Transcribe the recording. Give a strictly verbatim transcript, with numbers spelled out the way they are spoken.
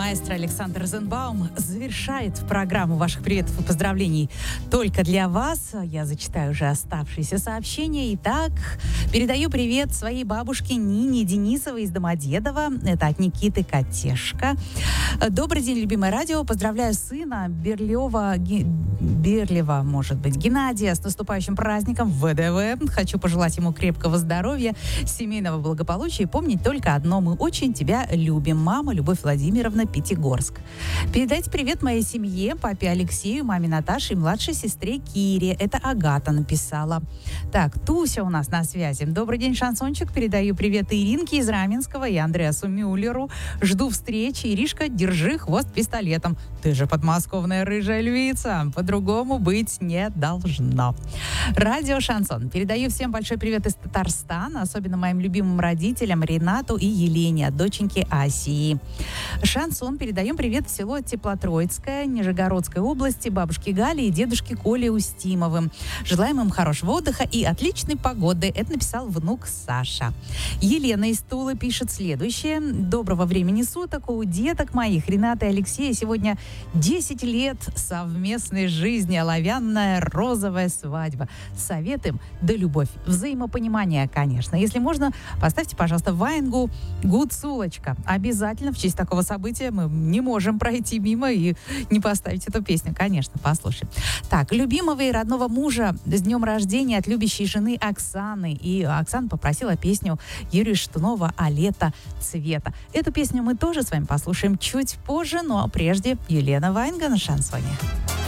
Маэстро Александр Розенбаум завершает программу ваших приветов и поздравлений только для вас. Я зачитаю уже оставшиеся сообщения. Итак, передаю привет своей бабушке Нине Денисовой из Домодедово. Это от Никиты Котешко. Добрый день, любимое радио. Поздравляю сына Берлева, Ге, Берлева, может быть, Геннадия с наступающим праздником вэ дэ вэ. Хочу пожелать ему крепкого здоровья, семейного благополучия и помнить только одно. Мы очень тебя любим. Мама Любовь Владимировна, Пятигорск. Передайте привет моей семье, папе Алексею, маме Наташе и младшей сестре Кире. Это Агата написала. Так, Туся у нас на связи. Добрый день, шансончик. Передаю привет Иринке из Раменского и Андреасу Мюллеру. Жду встречи. Иришка, держи хвост пистолетом. Ты же подмосковная рыжая львица. По-другому быть не должно. Радио Шансон. Передаю всем большой привет из Татарстана, особенно моим любимым родителям Ренату и Елене, от доченьки Асии. Шансон. Передаем привет в село Теплотроицкое, Нижегородской области, бабушке Гале и дедушке Коле Устимовым. Желаем им хорошего отдыха и отличной погоды. Это написал внук Саша. Елена из Тулы пишет следующее. Доброго времени суток. У деток моих, Рената и Алексея, сегодня десять лет совместной жизни. Оловянная розовая свадьба. Совет им да любовь. Взаимопонимание, конечно. Если можно, поставьте, пожалуйста, Ваенгу «Гуцулочка». Обязательно в честь такого события мы не можем пройти мимо и не поставить эту песню. Конечно, послушаем. Так, любимого и родного мужа с днем рождения от любящей жены Оксаны. И Оксана попросила песню Юрия Шатунова «А лето цвета». Эту песню мы тоже с вами послушаем чуть позже, но прежде Елена Ваенга на шансоне.